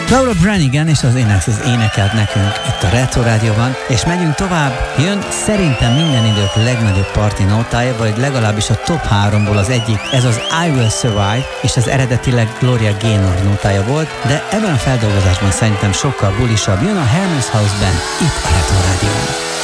Laura Branigan és az énekelt nekünk itt a Retro Rádióban, és megyünk tovább. Jön szerintem minden idők legnagyobb parti nótája, vagy legalábbis a top 3-ból az egyik, ez az I Will Survive, és az eredetileg Gloria Gaynor nótája volt, de ebben a feldolgozásban szerintem sokkal bulisabb. Jön a Herman's House Band itt a Retro Rádióban.